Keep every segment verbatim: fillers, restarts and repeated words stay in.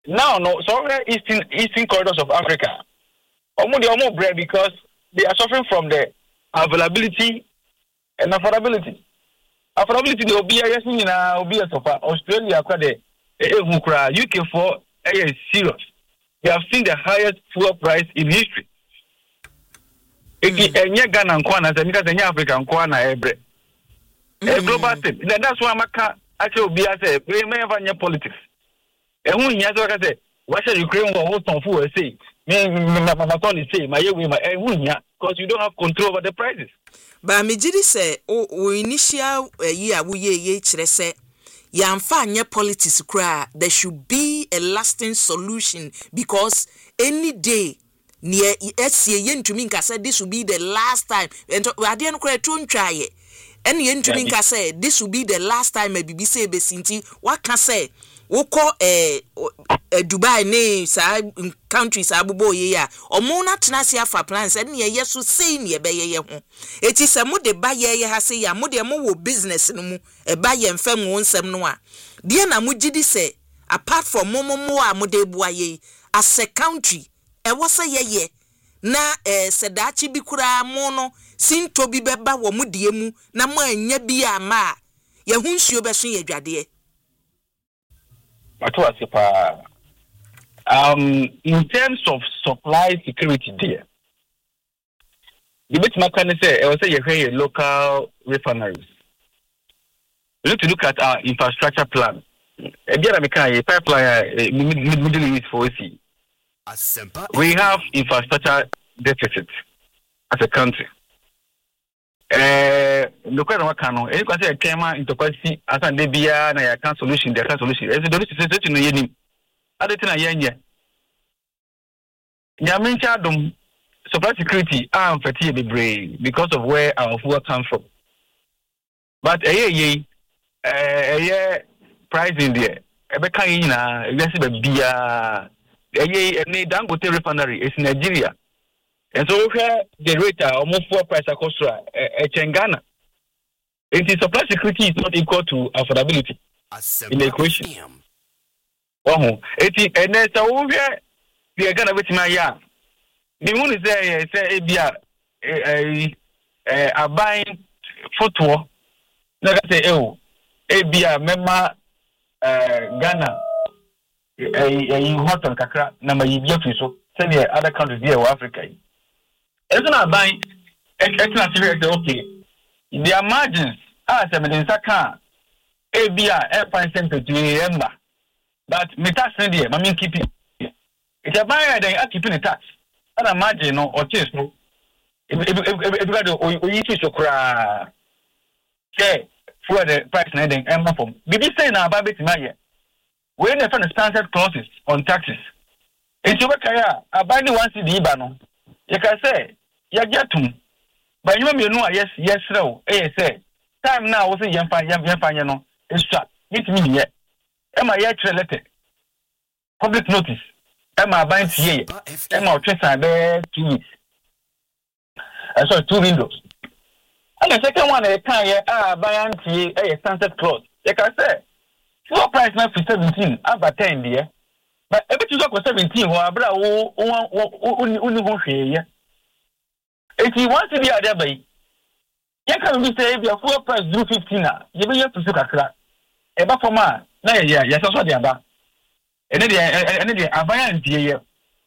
Now, no, so eastern eastern corridors of Africa, almost they almost bread because they are suffering from the availability and affordability. Affordability, the O B S in O B S of Australia, U K for is serious. They have seen the highest fuel price in history. And yet, Ghana and Kwana, and because Africa and Kwana, every global thing. That's why I'm actually be as a we may have any politics. And when you have to say, what should Ukraine will hold on for? Say, me, my son say, my young woman, because you don't have control over the prices. But me jidi say, o initial year we ye chere say, yamfa nye politics kra. There should be a lasting solution because any day. Near S C yen to me say this will be the last time. And I didn't quite try it. And yen to me say this will be the last time a B B C Besinti. What can say? Woko eh Dubai ne sa countries abubo ye ya. Omona tenasia for plans and ye yesu say ne be ye ho. It is a mo de ba ye ye ha say ya mo de mo wo business no mu e ba ye mfam wo nsem no a. De na mo gidi say apart from mo mo mo a mo de bua ye as a country e wasa yeye na eh sedachi bi kura mo no sinto bi beba wo mudie mu na mo anya bi ama ye hunsuo beso ye dwade What was it? Um, in terms of supply security, there, the bit my can say, I will say you local refineries. We need to look at our infrastructure plan. Again, I pipeline Middle East for C. We have infrastructure deficit as a country. Uh, look at what can you can say a came into policy as a debia and I can't solution, there can't solution. As a solution, you need. I don't know. Yamincha dum supply security are fatigued the brain because of where our food comes from. But a year, a year price in there, a becaina, a beer. A Dangote refinery is Nigeria. And so here the rate are almost four price across in Ghana. It is supply security is not equal to affordability in the equation. Oh, it is and then so here we are gonna wait my year. The moon is there, say a a a buying footwear. Like I say, oh, a beer member Ghana. A hotel kakra number you get so send the other countries here in Africa. It's not buying okay. Their margins are seventeen saka A B R air five cents to remember. But me tax there, I mean keep it. It's a buyer then are keeping the tax. Other margin no or chase no. If if we eat so cra say for the price na then emma from. B B say na about it my when they find the standard clauses on taxes, it's your career. I buy the one C D bano. You can say, ya get to but you know, yes, yes, no, eh, say, time now was a young fine, young fine, you know, it's shut. It's me yet. Am I yet letter? Public notice. Am I buying here? Am I trying to two weeks? I saw two windows. And the second one, I can't ah, buy a standard clause. You can say. Floor price now for seventeen, over ten dear. But every two for seventeen, or abra only one here. If you want to be a debate, you can be say if your floor price do fifteen, you will have to look at that. Eba for ma, na yeah, yes, also the aba. And then and then abaya and dear.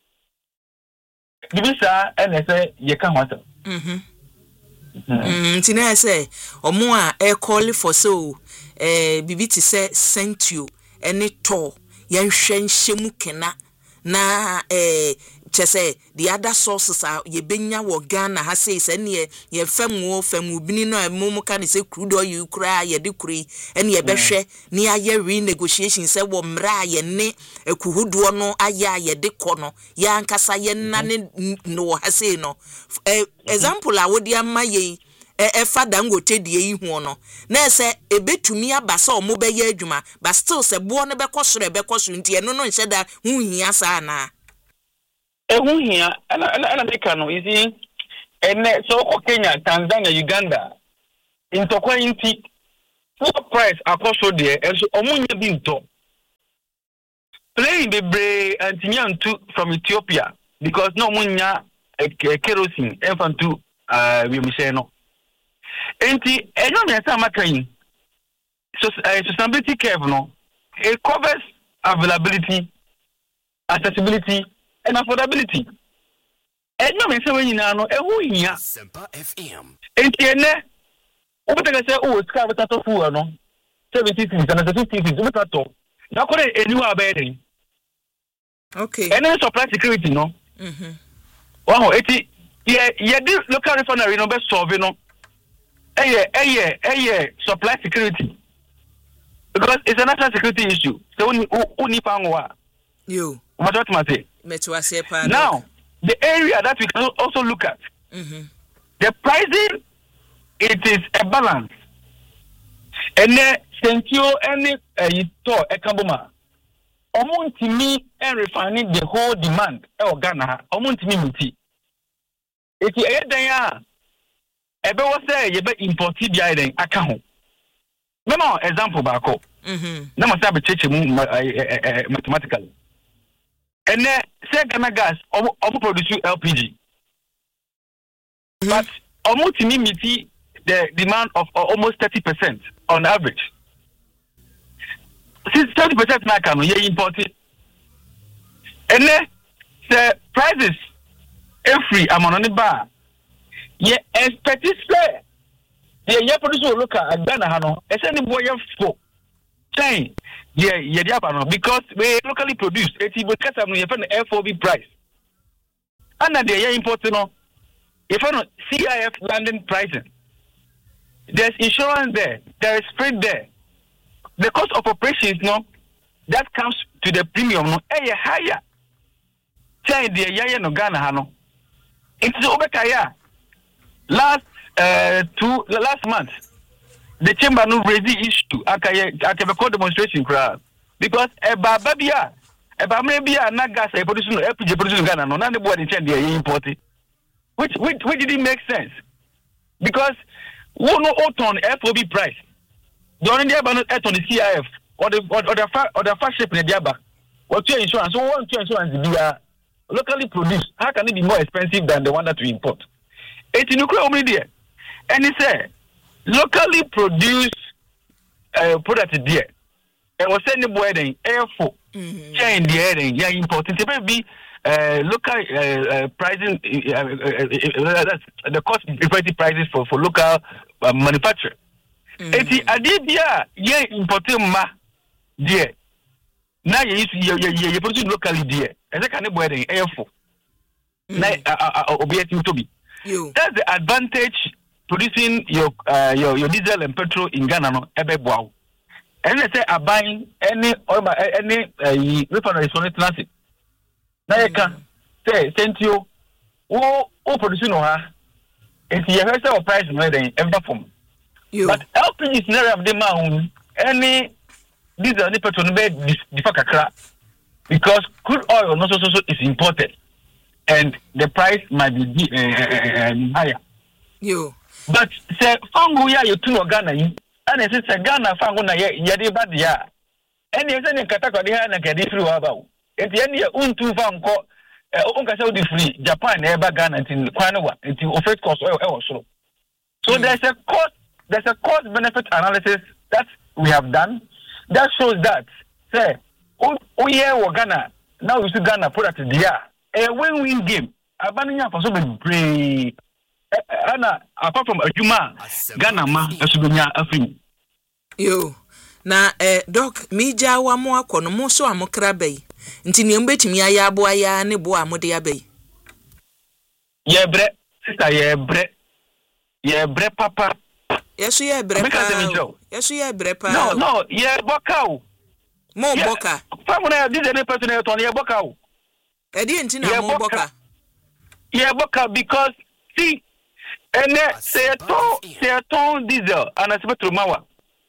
Give me sir, and I say you can't want to. Mm hmm. Tina say, or more air call for so. Eh bibi ti se sent you any to yen hwen hyemu kena na eh chese the other sources are ye benya wo Ghana ha say se ne ye fam wo fam ubini no emu ka ne se crude oil kura ye de kuri ene ye behwe ne aye renegotiation se wo mra ye ne ekuhudo no aya ye de kɔ no ya nkasa ye na ne no ha say no example a wo de ama ye e fada ngote die yi hu no na se ebetumi abasa o mo be ye adwuma but still se bo no be kosoro be kosoro nti eno no nhyɛ da hu hia sa na e hu hia ana ana make no isi ene so ko Kenya, Tanzania, Uganda intokwa inti full price akoso de enso omunya bi nto playing the bray and Tinyan from Ethiopia because no munya kerosene and to uh we no. Enti enyo me say makayin. So sustainability curve no it covers availability, accessibility and affordability. Enyo me say we nyina no ehu hia Sempa F M. Enti ene obetaka say oh ska betato fu no seventy cities and fifty cities obetato. Na kore enu abedin. Okay. Any supply security no. Mhm. Wow, eti ye ye di local refinery no be solve no. Eye eye eye supply security. Because it's a national security issue. So uni uni pangwa. You. What what mate? Now, the area that we can also look at. Mhm. The pricing it is a balance. And then sentio any uh, store ekamboma. Omuntimi and refining the whole demand e Ghana. Omuntimi muti. Eti e dan ya ebe wo say ye be import bia den aka ho. Memo example bako. Mhm. Na mo say be cheche mu mathematically. And then say Ghana gas omo produce L P G. Mm-hmm. But omuntimi miti the demand of uh, almost thirty percent on average. Since thirty percent now can ye imported. And then the prices every amount on the bar. Ye expect it say ye ye produce local at Ghana hano. E say ni boy ye for chain ye ye diapano because we locally produced. Eti because am ye find F O B price. And na ye imported no. Ye find C I F landing pricing. There's insurance there. There is freight there. The cost of operations, no, that comes to the premium, no, eh, higher. Say the yaya no Ghana, hano. It's Obekaya. Last uh two last month, the chamber no raised the issue. Akaye akabeko demonstration crowd because a babia, a babia na gas a production L P G production Ghana no. None the boy in China they imported, which which which didn't make sense because we no out on F O B price. The only day about on the C I F or the or the fa or the fast ship in the Diaba. What your insurance? So what your insurance be uh, locally produced? How can it be more expensive than the one that we import? It's in Ukraine there, and he said locally produced uh, product there. It was sending boy then air for chain the air then yeah important. It may be uh, local uh, uh, pricing. Uh, uh, uh, that's the cost effective prices for for local uh, manufacturer. Eti adibia ye importing ma there. Na ye ye ye ye produce locally there. Eze kan boy den efo. Na obieti to be. That's the advantage producing your uh, your your diesel and petrol in Ghana no ebe boawo. And they say abuying any oil any uh, refinery so transit. Na ye kan say sentio wo wo produce no ha. Eti ye say o price no den ever form. You. But L P G is never of the mountain. Any diesel, any petrol, the fakakra because crude oil not so, so is imported, and the price might be uh, uh, higher. You. But say fangu ya you two Ghana and it says Ghana fangu na ye ye bad ya. Any say ni katako di ha na kedi free waba. Eti any untu fangu unka say di free Japan eba Ghana until kwanawa until offered cost oil also. So there's a cost. There's a cost benefit analysis that we have done that shows that say oh yeah we Ghana now we see Ghana product there a win-win game. Abaninya for so be Anna apart from Ajuma Ghana ma esubunya afim. Yo na eh doc mi ja wa mo akono mo so amokra bai nti ne mbetimi aya abo aya ne bo amode abai. Ye bre sister ye bre ye bre papa. Yes, yeah, brepa. Yes, yeah, brepa. No, no, yeah, boka. Mo boka. Famuna did any person else on your boka. I didn't know mo boka. Yeah, boka because see, and say a ton, say a ton diesel and a spectrum mawa.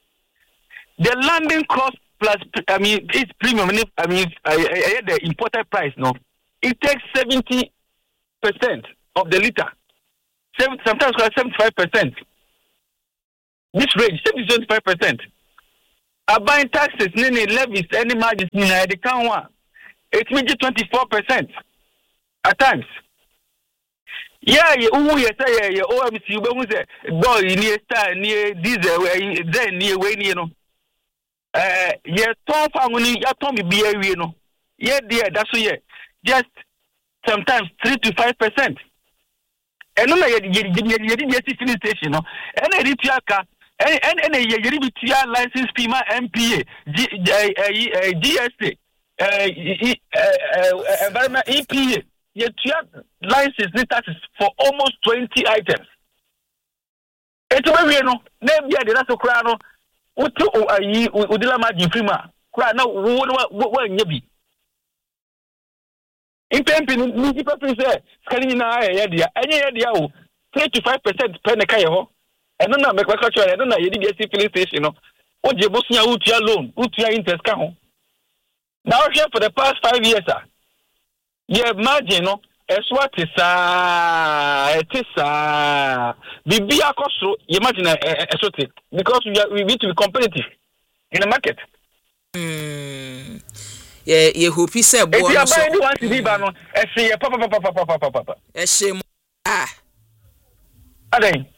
The landing cost plus, I mean, it's premium. I mean, I, I, I the imported price. No, it takes seventy percent of the liter. Seven, sometimes seventy-five percent. This range, seventy-five percent. Are buying taxes, any levies, any margins, they can't want. It means twenty-four percent at times. Yeah, yeah, oh, yes, yeah, yeah, O M C, you who say, boy, near star, near diesel, then near way, you know. Uh, yeah, top family, yeah, Tommy B A, you know. Yeah, dear, that's what, yeah. Just sometimes three to five percent. And no, you didn't get filling station, no. And I did Yaka, and and a year license FEMA M P A, G S A, environment E P A. You have license taxes for almost twenty items. It's where we know. Name ya the last crown. What to a ye Udila Magi Prima. Cry now, what you in Pimpin, Niji Pepin said, Scanina, idea, any idea, three to five percent penakayo. And then I make a culture, and then I did get filling station. What you Bosnia Utia loan, Utia interest count. Now, here for the past five years, sir. Yeah, imagine, no, as what is ah, it is ah, the beer cost. You imagine a sort of because we are we need to be competitive in the market. Hmm. Yeah, you hope he said, boy, if you are anyone to be bano, I say, papa, papa, papa, papa, papa. A shame. Ah, are they?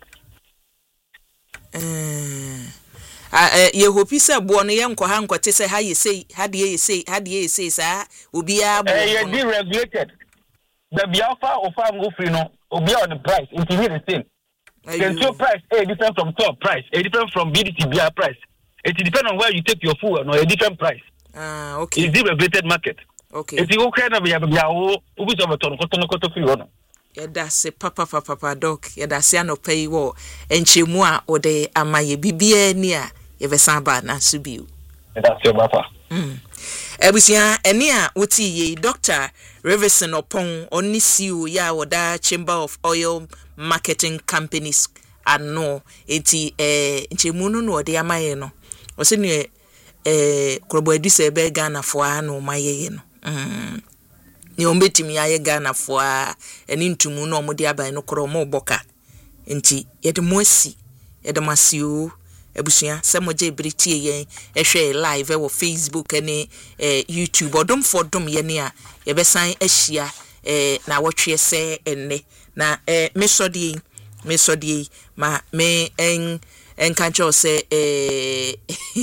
Hmm. Uh, you hope he said, born a young Kohanko to say how you say, how do you say, how do you say, sir, will be a deregulated. The Biafra or farm go free, no, will be on the price. It's the same. The two price, a different from top price, a different from B D T B R price. It depends on where you take your food, no, a different price. Ah, okay. It's deregulated market. Okay. If you go kind of Yabo, who is over to Cotono Coto free one. Yeah, that's a papa, papa, papa, dog. Yeah, that's a no pay war. And Chimua or de Amaye Bibia near. Eve samba na subiu. That's your papa. Mm. Ebusia enia wuti ye Doctor Reverson Opon onisiu ya wada Chamber of Oil Marketing Companies ano enti eh nchemunu no de amaye no. Ose ne eh krobo eduse ebe Ghana fo ano maye no. Mm. Ni ombetimi aye Ghana fo a eni ntumu no omode aban no kro mo boka. Enti yede mo asi yede masio Ebusia semoje britie yen ehwe live e wo Facebook ene eh, YouTube odom fodom ye ne a ye besan ahia eh, na wotwe se enne na eh, mesodie mesodie ma me en en kancho se eh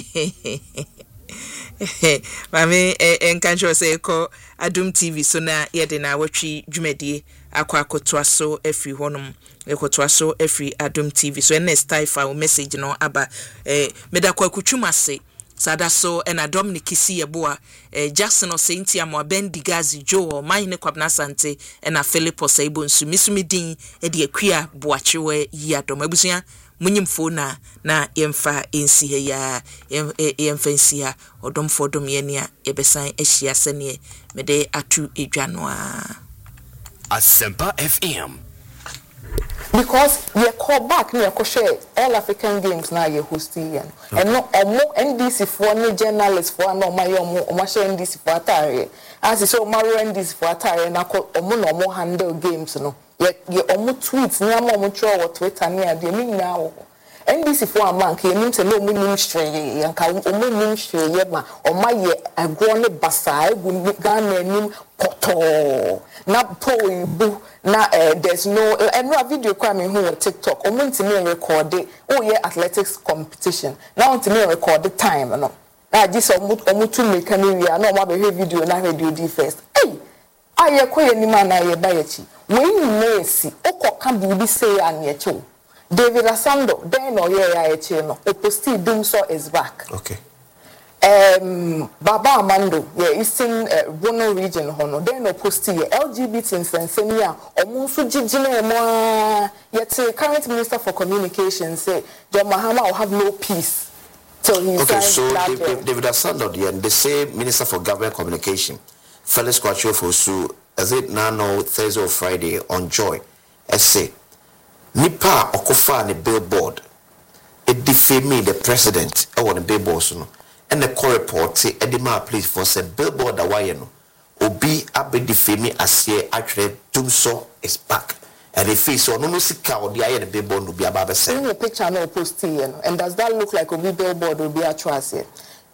ma me en kancho se ko Adum T V so na ye de na wotwe dwumadie akwa akotoa so afri honum ekotoa so afri Adum T V so next time fa message no aba eh meda kwa kutwuma se sada so na Dominic Kisi yeboa eh Jackson Osenti amo Bendi Gazi Joe Mine Kwabna Sante na Philip Osaibo nsu misumidin e de akua boachewe yi adom abusia munyimfo na na yemfa ensi he ya yemfa ensi ya odomfo dom ye ne yebesan ahia sene mede atu edwanoa Asempa F M. Because we call back, we call share all African games now you hosting you and no omo N D C for any journalists for no my omo omo share N D C for atare as so Mario N D C for atare na call omo no omo handle games no ye ye omo tweets ni ama omo throw what Twitter ni ade mi now N D C for a man ke nim se no mu nim hweye yanka omo nim hweye ma oma ye agro ne basa egu Ghana nim poto na po bu na uh, there's no and no video crime who on TikTok omo ntimi record it oh yeah athletics competition now ntimi record the time no na just omo omo to make an area na omo be video na radio di first hey aye koye ni ma na ye ba ye chi we nesi okoka bi say an ye chi David Asando then no ye ya chi no oposti Dumso is back okay um Baba Amando yeah Eastern uh, Bono region hono then no posti L G B T in Sensenia omo so gigine mo yet current minister for communications say John Mahama will have no peace till he okay so David, David Asando yeah the same minister for government communication Felix Kwacho Fosu as it now no Thursday or Friday on Joy essay nipa okofa ne billboard it defame the president I want a billboard so no and the core report say edema please for say billboard that why no obi abe defame asie actually Dumso is back and if so no no sika or the aye the billboard no be aba be say the picture no post here and does that look like obi billboard will be actually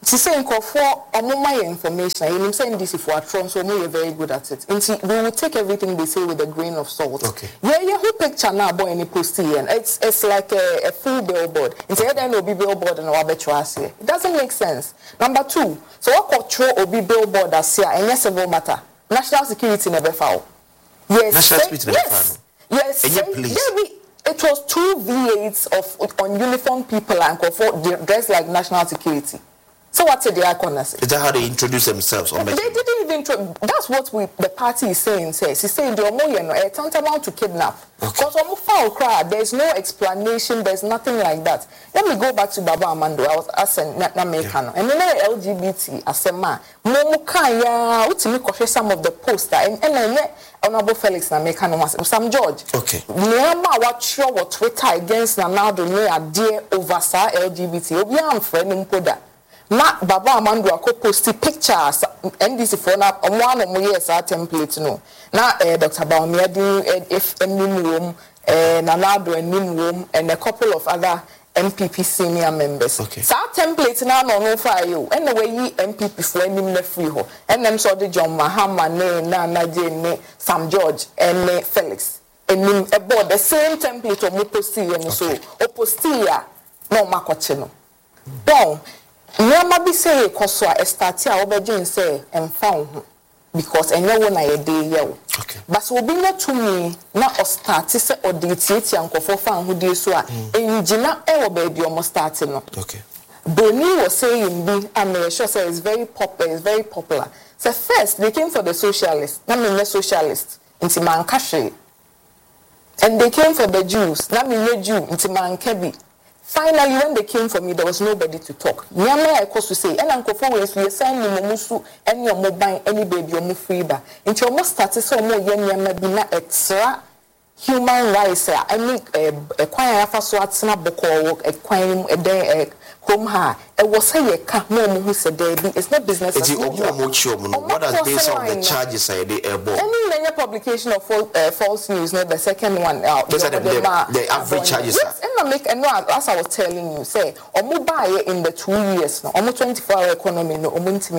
she saying call for my information. You know, saying this if we are trying, so we are very good at it. And see, we will take everything they say with a grain of salt. Okay. Yeah, yeah. Who picture now boy any post here? It's it's like a, a full billboard. Instead, there will be billboard and our betrayal. It doesn't make sense. Number two, so what control will be billboard as here and yes, it will matter. National security never foul. Yes. National security never yes. foul. Yes. And Yes. police. Yeah, we, it was two V eights of on uniformed people and dressed like national security. So what's the icon? Is that how they introduce themselves? Or they didn't even. Tro- that's what we the party is saying. Says he's saying the omo no a tantamount to kidnap. Because omo foul crowd. There's no explanation. There's nothing like that. Let me go back to Baba Amando. I was asking na na mekano. And then L G B T asema. Momu kaya. Utimi koshe some of the poster. And and then Honorable Felix na mekano was Sam George. Okay. Niama watch your Twitter against na now do ne adie over sa L G B T. Obi am friend mpoda. Na Baba Amando ako posti pictures N D C for na one of yes our template no na uh, Doctor Baumia din if enim eh Nanado enim and a couple of other M P P senior members. Okay. So our template na no no for you and the way yi M P P for enim na free ho and them so the John Mahama ne na na ne Sam George and ne Felix enim about the same template o mo posti and so o posti ya no makoche no bon Nyama bi say koso a start a obegin say emfa ho because enye wo na ye dey ye wo. Okay. But obi na tumi na o start say o dey tietia nkofo fa ho dey so a engina e wo ba bi o mo start no. Okay. Boni was saying bi am sure say it's very popular, it's very popular. So first they came for the socialists, na me the socialist inti man kashe. And they came for the Jews, na me the Jew inti man kebi. Finally, when they came for me, there was nobody to talk. Nyama I cause to say, and Uncle Forward, we assign you Momusu, any your mobile, any baby or Mufriba. Into your most status or more Yama be not extra human rights. I make a choir for Swatsna Boko, a quine, a day, a home ha. It was say a cat more who said, Debbie, it's not business. It's what has based on the charges I did airborne. Any many publication of uh, false news, not the second one out. Those are the, the, the average charges. Yes, and I make and no, as I was telling you, say, or buy in the two years now, almost twenty-four hour economy, no,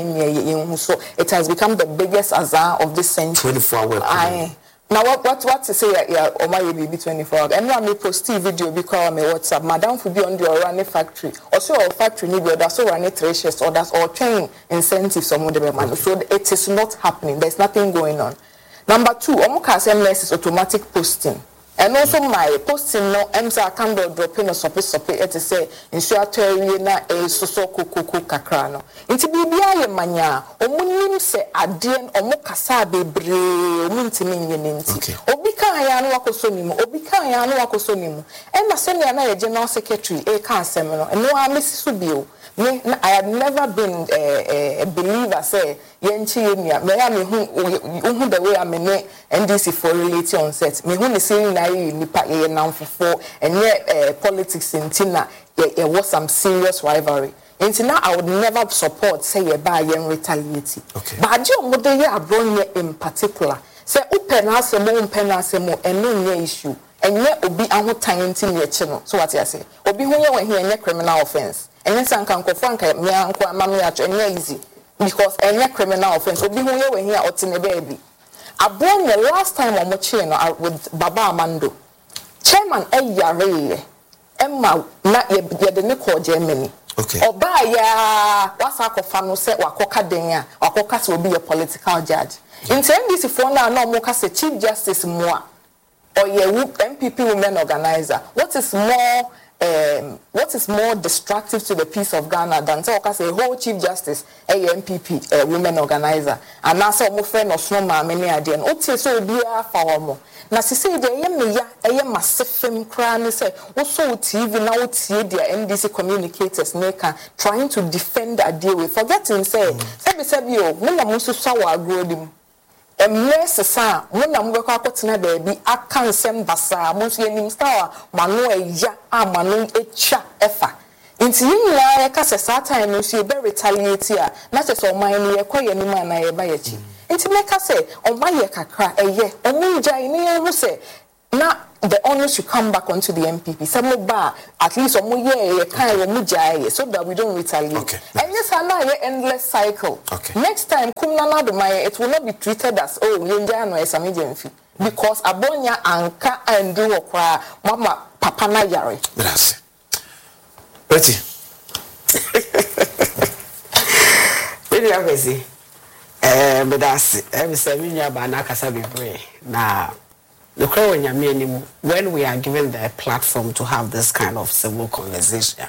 so it has become the biggest azar of this century. twenty-four hour economy. Now what what what to say yeah or my baby twenty-four hours and now me post video because me WhatsApp madam for be on the running factory or so our factory need be so running treasures or that's or train incentives some of the man so it is not happening, there's nothing going on. Number two, omuka S M S is automatic posting. And also my posting no M S A candle dropping or sope sope it say insure terry na e so so kuku kakra no. Inti bibia ye manya omunim se adien omukasa bebre omintimi nyene nti. Obi kan ya no akoso nimu, obi kan ya no akoso nimu. E na se na na ye general secretary e kan asem no. Eno a mesi so bio. Me I had never been a, a, a believer say yenchi yenia me ya me hu hu the way I me N D C for relating on set me hu ne say na yi nipa ye namfofo enye politics intina there was some serious rivalry intina I would never support say ye ba ye retaliate but je omodo ye abronye in particular say open asemo open asemo eno nye issue enye obi ahotan ntin ye chi no so what you say obi hu ye we here enye criminal offense and yes, I can confirm that me and Mammy are easy because any criminal offense will be here when here or in a baby. I born the last time on my chain with Baba Amando. Chairman A Yare Emma, not yet the Nicole Germany. Okay. Or by ya, what's our fano set or coca or cocas will be a political judge. In ten this for now, no more as a Chief Justice more or ye M P P women organizer. What is more? Um, what is more destructive to the peace of Ghana than say a whole Chief Justice, a M P P, a women organizer, and now some friend of Snowman, many idea, and Otis so be a for now, she said, the Yamia, a massive film crime, say, also T V now, see their N D C communicators, maker trying to defend a deal with forgetting, say, Sabi Sabio, when I must sour grow a mess, sir, when I'm working out in a baby, I can't send Bassa, most yenim star, Manu, ya, a Manu, a cha, effa. Into you, I cast a satire, and you be retaliate here, not as all mine, a quiet man, I buy a cheap. Into make us say, oh, my yakakra, a ye, a moonja in here who say, now the onus should come back onto the M P P. Some bar at least omo ye kind of mujaye so that we don't retaliate. Okay. And yes, I know an endless cycle. Okay. Next time, kumnana do my it will not be treated as oh yenja no esamedian fee because abonya anka and do okwa mama papa na yare. Gracias. Betty. Really obviously. Eh, but that's every seven year by Nakasa Bibre. Now, the Korean when we are given the platform to have this kind of civil conversation,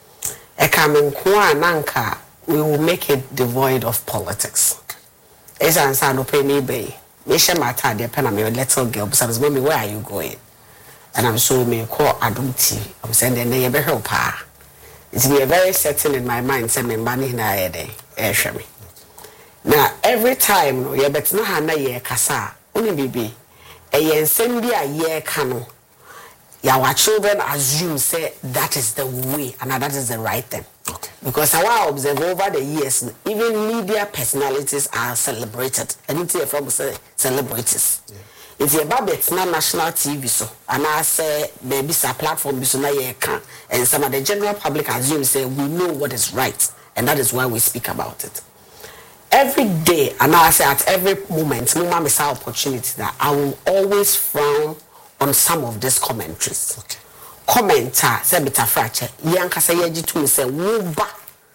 a coming Nanka, we will make it devoid of politics. As I said, no pay me bay. Misha Mata, the pen, I'm a little girl, besides, mommy, where are you going? And I'm so me call Adumti. I'm sending a neighbor pa. It's be a very certain in my mind, sending money in a day, air me. Now, every time, no, you bet no hana ye kasa, only baby, a yen send a ye cano. Our children assume, say, that is the way, and that is the right thing. Okay. Because I observe over the years, even media personalities are celebrated. And it's here from celebrities. Yeah. If you're about it's not national T V, so, and I say, maybe it's a platform, so now you can, and some of the general public assume, say, we know what is right, and that is why we speak about it. Every day, and I say at every moment, no matter the opportunity that I will always frown on some of these commentaries. Okay. Commenter, say bita fracture. Yanka say yeji to say wuba,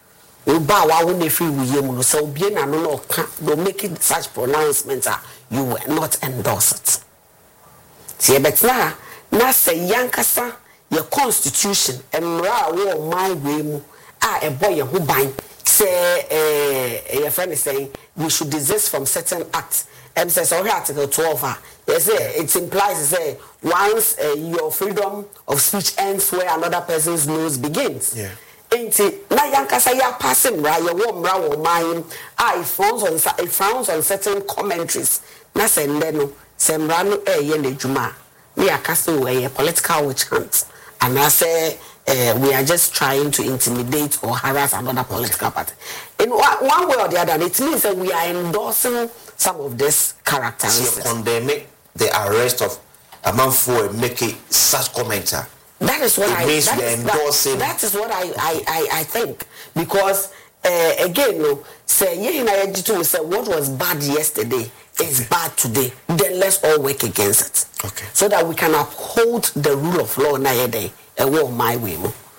wuba wa wune free wuyemu. So bien na no no don't make it such pronouncements. You will not endorse it. See, but now, na say yanka sa your constitution emra wo my way mu a e boy who bind. Say, uh, your friend is saying we should desist from certain acts. And says, oh, Article twelve. Yes, it implies say once uh, your freedom of speech ends where another person's nose begins. Yeah. Ain't it? Na yanka say ya passing right, your warm round mine. I frowns on it frowns on certain commentaries. Na say no, sembrano eh yende juma. We are casting away a political witch hunt. And I say. Uh, we are just trying to intimidate or harass another political party. In one, one way or the other, it means that we are endorsing some of these characteristics. So condemn the arrest of a man for making such commenter. That is what it I means that we are is, endorsing. That, that is what I, I, I, I think. Because uh, again, no, say say what was bad yesterday is okay. Bad today. Then let's all work against it. Okay. So that we can uphold the rule of law nowadays. A war my way.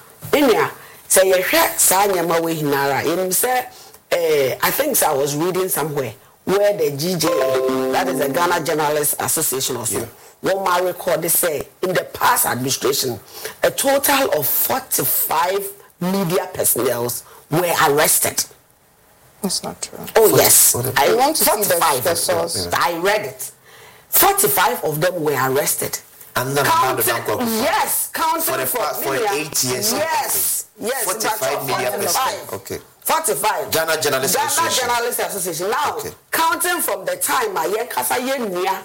Inya say you hear Sanya way hinara. Him say uh, I think so I was reading somewhere where the G J A, that is the Ghana Journalists Association or so, yeah. One my record they say in the past administration a total of forty-five media personnel were arrested. That's not true. Oh yes. I want to see the, the source. I read it. forty-five of them were arrested. And then counting, yes, counting for the past for eight years. Yes, yes. Forty-five media percent. Okay. Forty-five. Ghana Journalists Association. Ghana Journalists Association. Now, okay. Counting from the time I hear Kasa Yenia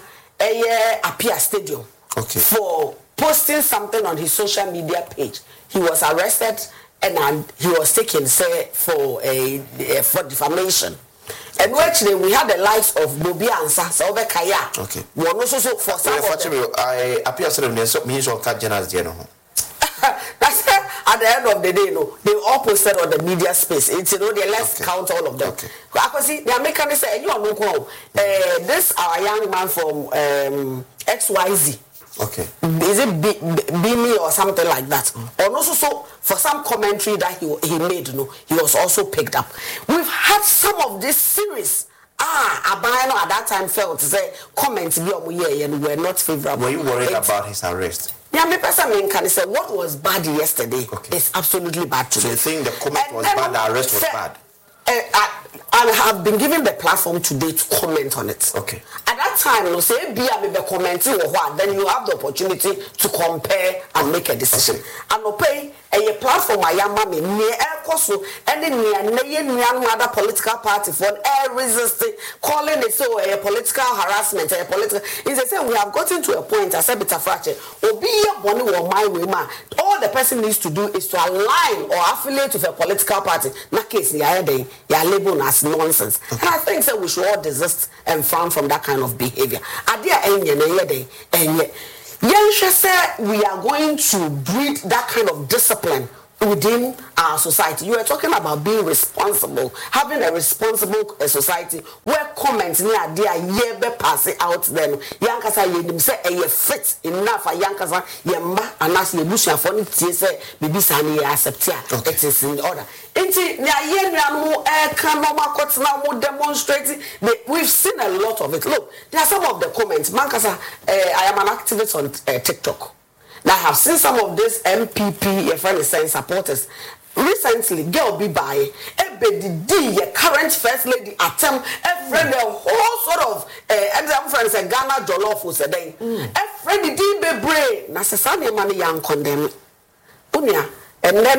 a Apia Stadium. Okay. For posting something on his social media page, he was arrested and, and he was taken, say, for a for defamation. And actually, we had the likes of Bobby Ansa, Salve Kaya. Okay. We also so for some of them. I appear to them, means on cat journals, you know. That's at the end of the day, no, they all posted on the media space. It's you know, they let's okay. Count all of them. Okay. Because see, they are making this say, you know, no, this our young man from um, X Y Z. Okay. Is it B, B, Bimi or something like that? Mm. Or also, so for some commentary that he he made, you know, he was also picked up. We've had some of this series. Ah, Abano at that time felt to say comments be on here and were not favorable. Were you worried it's, about his arrest? Yeah, me personally can say what was bad yesterday okay. is absolutely bad today. So you think the comment and, was and, bad, the arrest was say, bad? Uh, I, I have been given the platform today to comment on it. Okay. At that time, you say be a commenting or what, then you have the opportunity to compare and make a decision. And no pay a platform I am mammy near air coso any near other political party for air resisting calling it so a political harassment a political is a say we have gotten to a point as a bit of fracture or be a bonny or my woman. All the person needs to do is to align or affiliate with a political party. Na case the other day, you are labeled as nonsense. Okay. And I think that we should all desist and frown from that kind of behavior. At the end of the day, and Yansha said we are going to breed that kind of discipline within our society. You are talking about being responsible, having a responsible uh, society where comments near there ye be pass it out then. Yankasa ye say a fit enough for Yankasa yemba and as ye busha for it say bibi sani accept it is in order. Inti nya ye no e kan no makot na mo demonstrating. We've seen a lot of it. Look, there are some of the comments. Mankasa, uh, I am an activist on uh, TikTok. Now I have seen some of these M P P, your friend is saying supporters. Recently, girl be by a D, your current first lady attempt, a friend, a whole sort of exam friends and Ghana Jollof was a day. A friend D be brave, Nasasani money young condemn. Unia, and then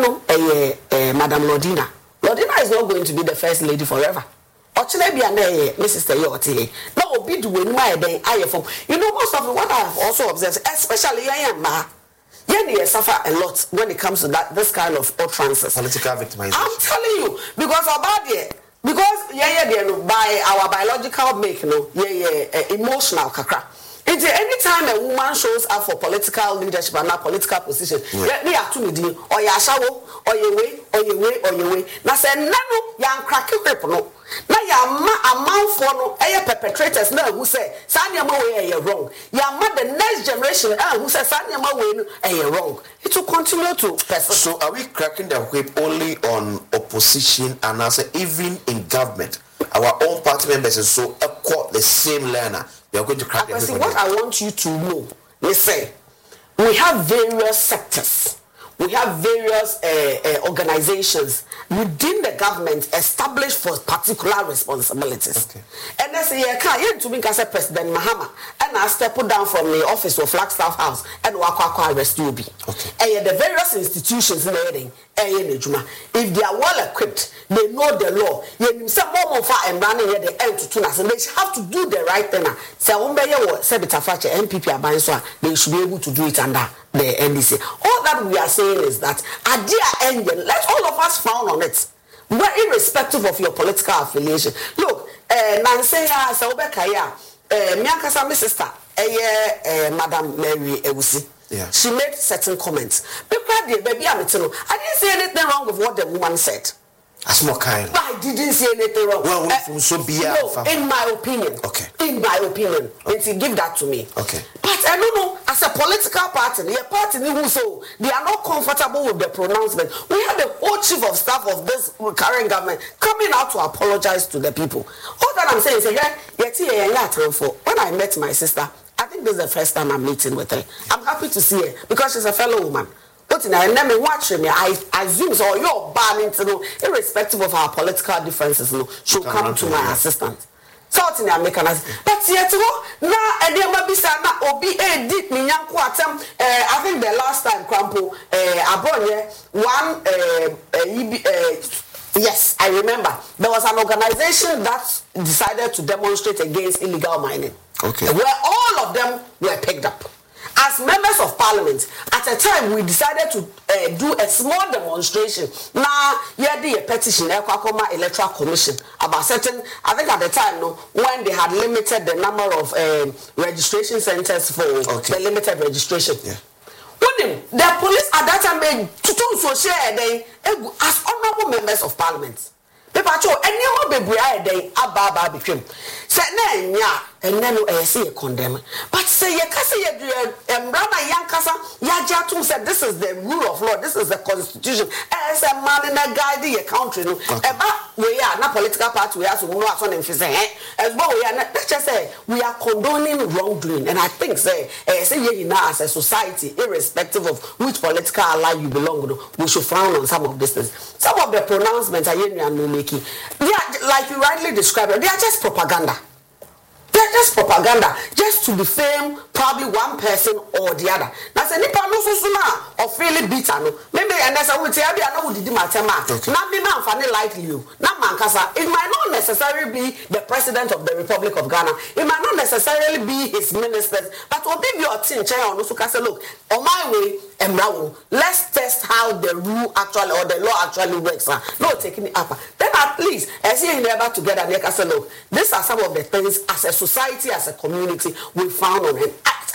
a Madam Lordina. Lordina is not going to be the first lady forever. Ochile bi ane Missus Tayote. No be doing my day I from. You know most of what I have also observed, especially I am ma. They suffer a lot when it comes to that this kind of utterances. Political victimization. I'm telling you, because about there, because yeah yeah they by our biological make no yeah yeah uh, emotional kakra. It's anytime a woman shows up for political leadership and not political position, yeah. They are too needy or ya shawo or your way or your way or your way. Now say nano young cracky people no. Now ya ma amount for no eh perpetrators now who say Sanya ma way you wrong. Ya ma the next generation eh who say Sanya ma way eh you wrong. It will continue to persist. So are we cracking the whip only on opposition and also even in government? Our own party members is so equal the same learner. We are going to crack the whip. What I want you to know, listen, we have various sectors. We have various uh, uh, organizations within the government established for particular responsibilities. Okay. And I say, I can't to me as a President Mahama, and I step down from the office of Flagstaff House and Wakwa arrest you be. Okay. And the various institutions in the if they are well equipped, they know the law. You say more far and running here the end to tunas, and they have to do the right thing. So when they say Bitafache M P P are they should be able to do it under the N D C. All that we are saying is that at their end, let all of us frown on it. We're irrespective of your political affiliation. Look, Nancy Saubekaya, Miakasa, my sister, Madam Mary Ewusi. Yeah. She made certain comments. Baby, I didn't say anything wrong with what the woman said. That's more kind. I didn't say anything wrong. Well, uh, so be no, in my opinion. Okay. In my opinion. Okay. And give that to me. Okay. But I don't know, as a political party, a party who so they are not comfortable with the pronouncement. We have the whole chief of staff of this current government coming out to apologize to the people. All that I'm saying is, yeah, for when I met my sister, I think this is the first time I'm meeting with her. I'm happy to see her because she's a fellow woman. But in I never watch me. I assume so. You're banning to know, irrespective of our political differences, no, she'll come, come to my yeah. assistant. So in American, but yet, now and there might be some obi a deep minyan quartem. I think the last time, Crampo, Abonye, one, yes, I remember there was an organization that decided to demonstrate against illegal mining. Okay. Where all of them were picked up. As members of parliament, at a time we decided to uh, do a small demonstration. Now, yeah, the petition, Ekwakoma Electoral Commission, about certain, I think at the time, no, when they had limited the number of um, registration centers for okay. the limited registration. Yeah. When the police at that time made to so share they as honorable members of parliament. People are any more baby day ababa became. Say na nya and then I see a condemn. But say you can say you um brother young kasa yajatum said this is the rule of law, this is the constitution. As a man in a guide the country no. Eba we are not political party we are so no aso dem say as well we are let's just say we are condoning wrongdoing, and I think say eh say you now as a society irrespective of which political ally you belong to, we should frown on some of these things. Some of the pronouncements are you making, they are, like you rightly described, they are just propaganda. They're just propaganda, just to defame probably one person or the other. Now, say nipa no so so na or really bitter no. Maybe and that's how we say I know did matema. Not be man funny like you. Not man kasa. It might not necessarily be the president of the Republic of Ghana. It might not necessarily be his ministers. But what be your thing chair on so kasa look on my way embrawo. Let's test how the rule actually or the law actually works. Huh? No taking it up. Then at least as you never together they kasa look. These are some of the things as a society, as a community, we found on it.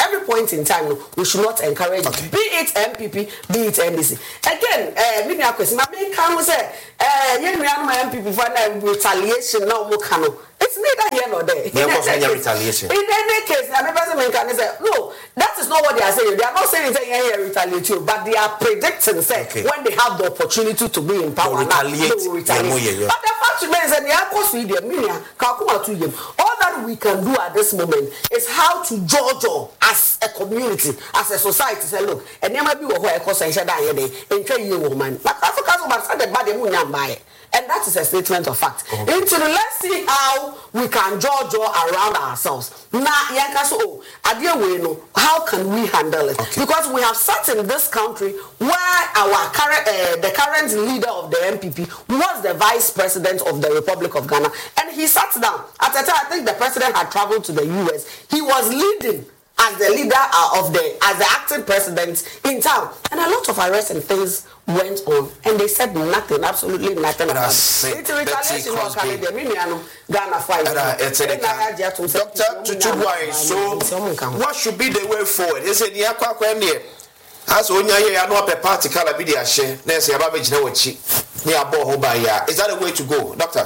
every point in time, we should not encourage, okay. be it M P P, be it N D C. Again, uh, maybe I question, I can say, uh, you know, M P P for retaliation, no more cano. It's neither here nor there. There was any retaliation. In any case, I mean, can say, no, that is not what they are saying. They are not saying anything here retaliate you, but they are predicting, say, okay. when they have the opportunity to be in power, no retaliate. No retaliate. Yeah, yeah. But the fact remains that they are cost with them, all that we can do at this moment is how to judge as a community, as a society. Say, look, and there might be a cost and share that and tell you, woman. But Africans will say the body will not buy. And that is a statement of fact. Okay. Into the, let's see how we can judge around ourselves. Now, oh, how can we handle it? Okay. Because we have sat in this country where our current, uh, the current leader of the M P P was the vice president of the Republic of Ghana, and he sat down. At the time, I think the president had traveled to the U S. He was leading as the leader of the, as the acting president in town, and a lot of arrests and things went on, and they said nothing, absolutely nothing about it. It's a retaliation for Canada. Ghana fight. Doctor Tutubuai, so what should be the way forward? Is it the aqua quendi? As Onya, I know a party color be the share, there's a babbage no chi near Bohobaya. Is that a way to go, Doctor?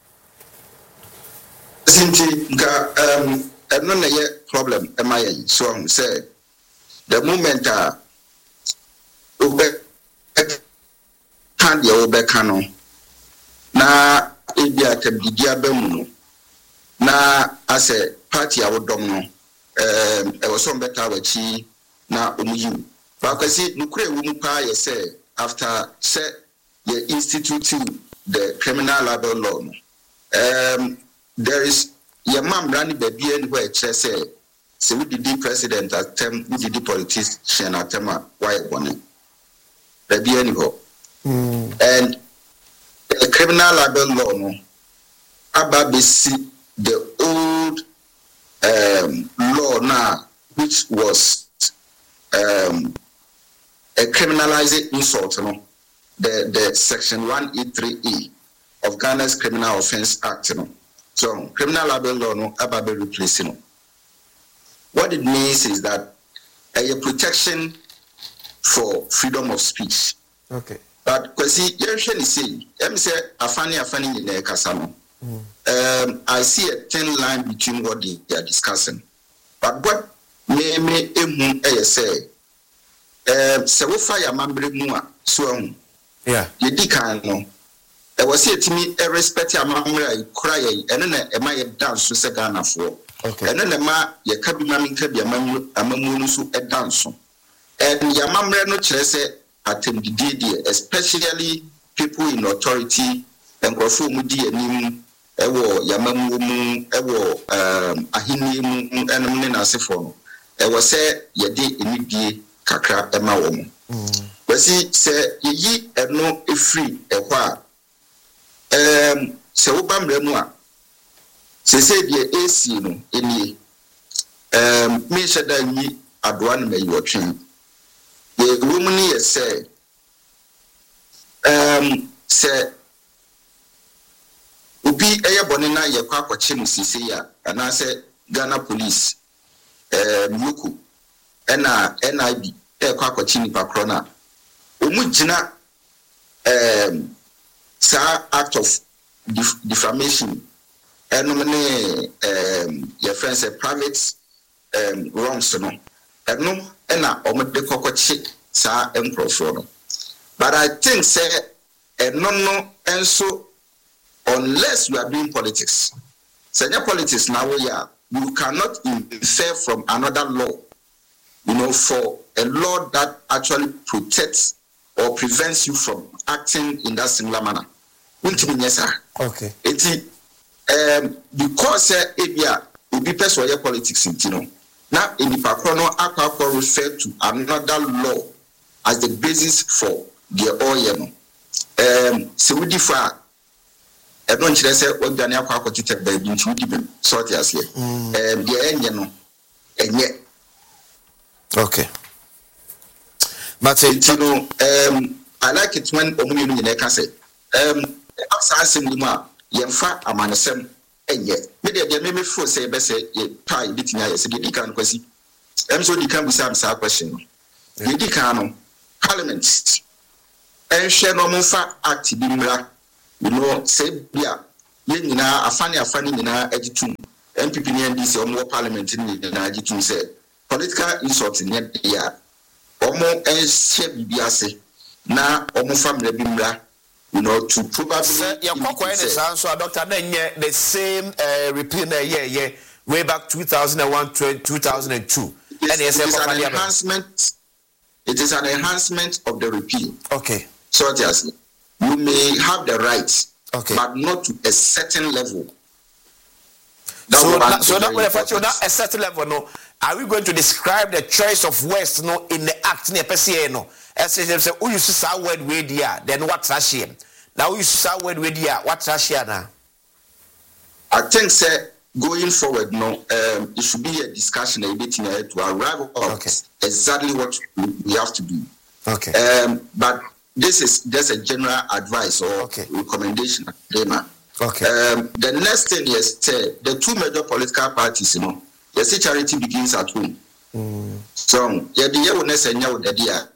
Simply, um, and none yet problem, am I so say the moment uh can the obekano na ebia tabidi abamu na as a party awodom no um e was on better wachi na omuyu ba kwasi nukure wo mu pa ye say after say ye institute the criminal libel law no um there is ye mam rani baby anywhere che say say we did the president attempt we did the politician attempt why one baby anywhere. Mm. And the criminal libel law, no, ababisi the old um, law now, which was um, a criminalized insult, no, the the section one eighty-three E of Ghana's Criminal Offence Act, no. So criminal libel law, no, ababe replacing. No. What it means is that a protection for freedom of speech. Okay. But because you say, let me say, afani afani in the kasano. Um, I see a thin line between what they are discussing. But what may me emu say, um, so fire mambre mua so yeah. You dikan no. I was here to me a respect a mamre cry and then a my dance to Sagana for. Okay. And then the ma ye kabi mami kabi amamu amamu so a dance. And Yamamre no chese especially people in authority and Mudi and Ewo Yamamu, Ewo Ahini and Nasifon. I was say Yadi immediate Kakra Emma. But see, say ye and no a free a while. Um, so Bam Remua. Say, say, the A C no, in ye. Um, me said that ye Adwan may your train. The woman here say, um, say, Ubi Aya Bonina, ya Quaco Chimusisia, and I said, Ghana police, um, Yuku, N I B, Air Quaco Chini Pacrona, Umujina, um, sa act of def- defamation, and nominate, um, your friends a private, um, wrongs, no, and no. Ena omede kokochi sa emprofo no. But I think say eno no enso unless you are doing politics. Senior politics now we are you cannot infer from another law, you know, for a law that actually protects or prevents you from acting in that similar manner. Okay. It's um because uh, ebia obi person your politics you know. Now, in the Pacono, Aqua refer to another law as the basis for the oil. Um, so we differ. I don't say what the Aqua to take baby into the sort as here. Um, the engine, and yet. Okay. But you know, um, I like it when Omuni in a say, um, outside Simuma, Yemfa, Amanasem. And yet, maybe they may for say, Bessie, a pie beating I said, you can't quasi. I'm so the can be some question. You can Parliament. And share no more act bimra. You know, say yeah. You know, a funny a funny in our editum. M P P and D C or more parliament in the editum say political insults in the year. Or more and share biase. Now or more family bimra. You know, to probably your answer, so Doctor Nenye, the same uh, repeal yeah, yeah, way back two thousand one to two thousand two. It is, it is an enhancement. It is an enhancement of the repeal. Okay. So just you may have the right, okay, but not to a certain level. That so that, so that when not a certain level, no. Are we going to describe the choice of words, no, in the act near P C A, no? As they say, who you see our word with here, then what's Russian? Now you see our word with here, what's Russia now? I think, sir, going forward, no, um, it should be a discussion a bit here to arrive at okay. exactly what we have to do. Okay. Um, but this is just a general advice or okay. recommendation. Okay. Um, the next thing is uh, the two major political parties, you know, the charity begins at home. Mm. So, yeah, the year will necessarily the year.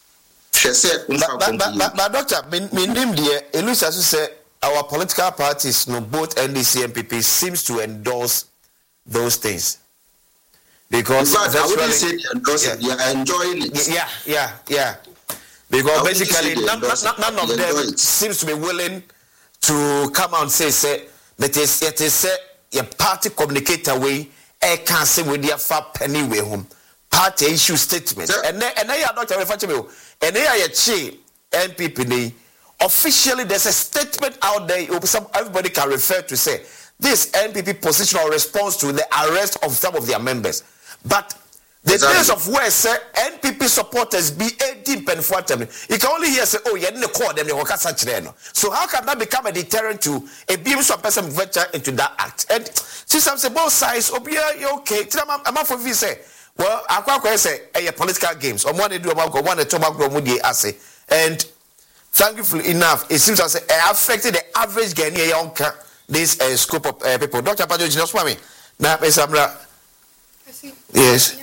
But, but, but, but, but doctor, me name there, it looks as you say our political parties, no, both N D C and P P, seems to endorse those things. Because in fact, I wouldn't say they endorse it, they are enjoying it. Yeah, yeah, yeah. Because basically none, none, none of them it. seems to be willing to come out and say, say that is it is say your party communicator way, I can't say with their fat penny way home. Party issue statement. Yeah. And then and then you are not referring to me. And then I chi N P P officially there's a statement out there some everybody can refer to say this N P P position or response to the arrest of some of their members. But the exactly. days of where say N P P supporters be eighteen pen for them. You can only hear say, oh, you didn't call them, the so how can that become a deterrent to a beam some person venture into that act? And since I'm saying both sides, oh yeah, okay. I'm for say, well, I say a political games. Or one they do about one the tobacco mudi assay. And thankfully enough, it seems as it affected the average Ghanaian this uh, scope of uh, people. Doctor Pajo, you know what I mean? Now, yes.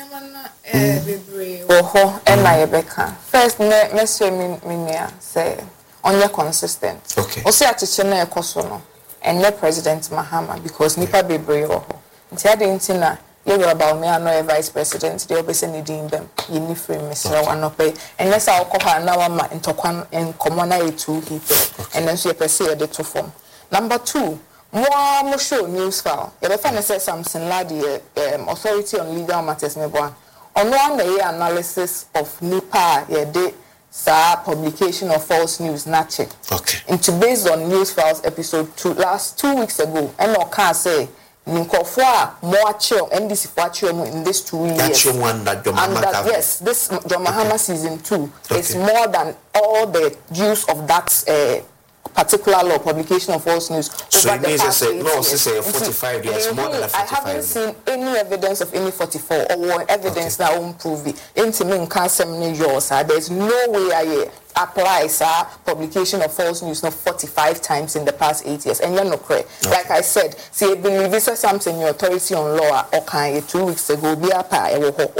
Oho, and my Rebecca. First, Monsieur Minia say on your consistent. Okay. Also, at Chennai Kosono and no President Mahama because Nipa Bebre Oho. Tiadintina, you were about me, I know a vice president, they always needing them. You need free Mister Wanope. And yes, I'll call her now in Tokwan and Commona two people. And then she perceive the two form. Number two. More mo show news file. You ever say something like the um, authority on legal matters me one. On one day analysis of Nipa ye de sa publication of false news nache. Okay. Into based on news files episode two last two weeks ago. And no can say Ninkofwa more chill N D C for in this two years. That's your one that John and that, yes, this John Mahama okay. season two okay. is more than all the use of that uh, particular law publication of false news so over the past say, no, say forty-five years, more than a forty-five. I haven't seen any evidence of any forty-four or evidence okay. that won't prove it. Into me in yours, there's no way I apply sir publication of false news not forty-five times in the past eight years. And you're not correct. Okay. Like I said, see, I believe this is something your authority on law or can two weeks ago be a pa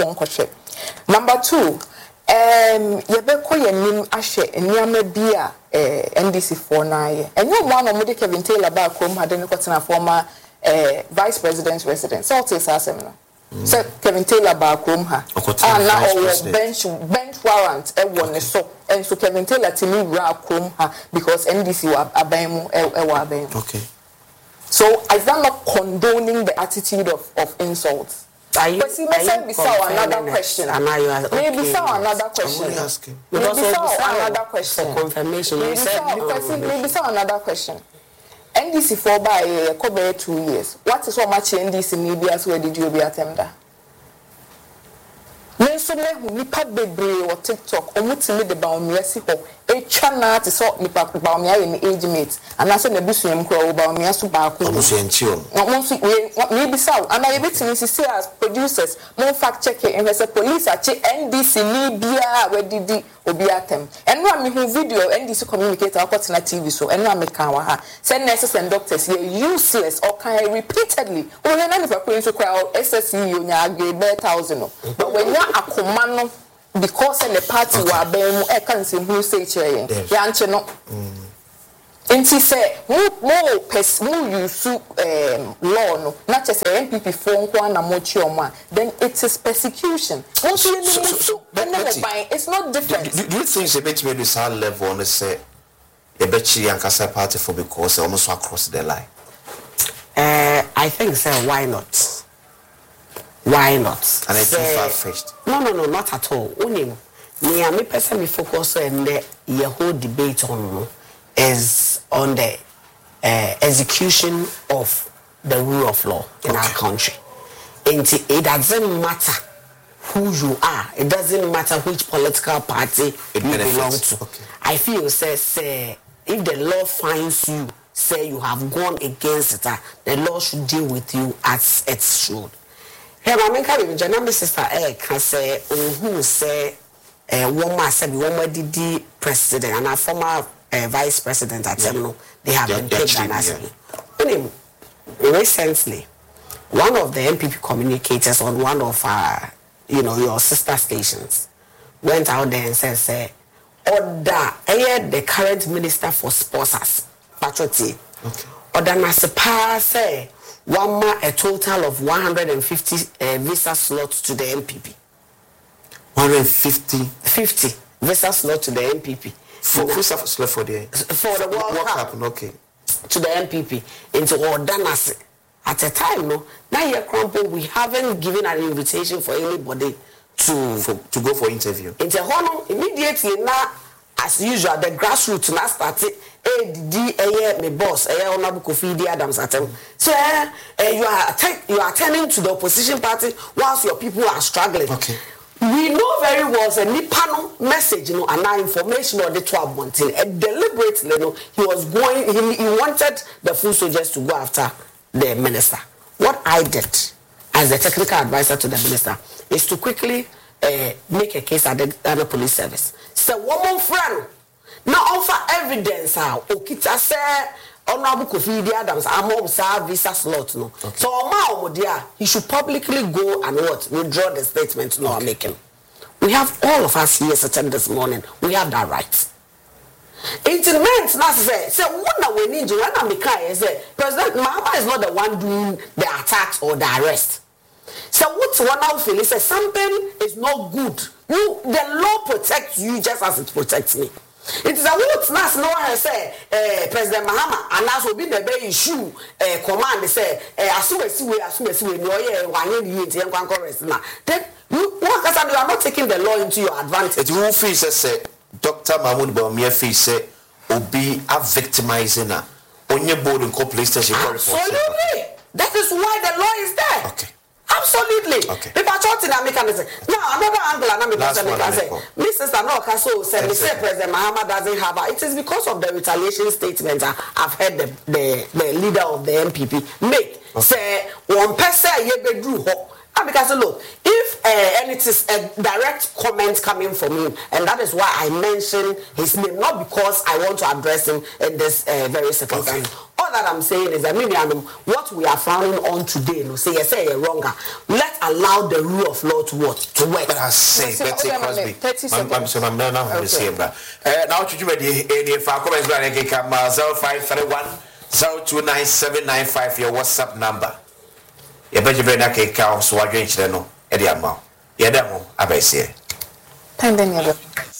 number two. Um, yebeko ye nim ahye eniame bia eh N D C for na ye enyo one of the Kevin Taylor ba krom hade ne kwetena former eh vice president's residence so tell asem no mm. so Kevin Taylor ba krom ha and na o bench bench warrant e won so and so Kevin Taylor timi ra krom ha because N D C wa aban mu e wa aban okay so I am not condoning the attitude of of insults. Are you, but see, maybe saw another question. Maybe okay. saw another question. Maybe saw another question. For confirmation. Maybe saw, maybe saw another question. N D C for by a couple two years. What is so much N D C media where did you be attempted? Me so me who nipa bebre or TikTok or mutimi de ba o me si ho e chana te so nipa ba me aye ni age mate anase na busuam kro ba me aso ba ko obusuanti o no mo so we me bi saw ana ye betimi sisi as producers mo fact check and the police ache N D C ni bia we didi obi atem eno am hu video N D C communicator akotena T V so eno am kan wa ha say nurses and doctors here useless or can repeatedly o na na for so crowd S S E onya agbe one thousand but when ya akoma no because the party okay. were being e can say who say chair ya nche no enti say mo mo pers mo use um law no not just M P P phone kwa na mo chi omo then it is persecution so, so, so, so, but, it's not different. Do, do, do you think it's a bit maybe some level on the say the Bechi and Kasa party for because almost across the line? Uh, I think so. Why not? Why not? And I think far-fetched. No, no, no, not at all. Only me and me personally focus on the your whole debate on is on the uh, execution of the rule of law in okay. our country. And it doesn't matter who you are. It doesn't matter which political party it you benefits. belong to. Okay. I feel say say if the law finds you, say you have gone against it, uh, the law should deal with you as it should. Hey, my main carry with my sister eh can say who say eh woman say be woman did president and a former uh, vice president at them no they have yeah, been picked and as yeah. Recently one of the M P P communicators on one of our you know your sister stations went out there and said say order eh the current minister for sports patriotic okay order na sepa say one ma a total of one hundred fifty uh, visa slots to the M P P. one hundred fifty fifty visa slots to the M P P. For visa slot for the for the World, World Cup. Cup, okay. To the M P P into Ordanase. At a time, no. Now here, Crumple, we haven't given an invitation for anybody to for, to go for interview. Into Hono immediately now, as usual, the grassroots now started. A D A me boss, A Honorable Kofi Adams at them. So uh, you are you are turning to the opposition party whilst your people are struggling. Okay. We know very well the Nipano message, you know, and our information on the twelve months. And deliberately, you know, he was going. He, he wanted the full soldiers to go after the minister. What I did as a technical advisor to the minister is to quickly uh, make a case at the, at the police service. So one more friend. Now offer evidence how Okita say Honorable Kofi Adams among sa visa slot no. Okay. So Oma Omodia he should publicly go and what withdraw the statement no okay. making. We have all of us here sitting this morning. We have that right. It meant not say say what we need you when I make say President Mahama is not the one doing the attacks or the arrest. So what's one now feel say something is not good. You the law protects you just as it protects me. It is a what's nice no one say uh, President Mahama and as will be the bay issue uh, command say as soon as we as soon as we know yeah one year you in congress now then you what as you are not taking the law into your advantage. It will feel say Doctor Mahmoud Bawumia feel say obi a victimizing na onye board in police station. Absolutely, that is why the law is there. Okay. Absolutely. Okay. People are talking that mechanism. Now another angle and I'm say, Missus Anoka so said we say President Mahama doesn't have it is because of the retaliation statement I've heard the the, the leader of the M P P make okay. say one person ye bedru ho. And because look, if uh, and it is a direct comment coming from him, and that is why I mention his name, not because I want to address him in this uh, very circumstance. Okay. All that I'm saying is that maybe what we are frowning on today, no, say yes, say you're wronger. Let's allow the rule of law to what to work. But I say, Betty Crosby. Thirty seconds. I'm so I'm now going to say that. Now, what you ready? Any for comments, I can come zero five three one zero two nine seven nine five. Your WhatsApp number. You better be na ke ka so wadwen kire no e de ama ye dem abesie time dem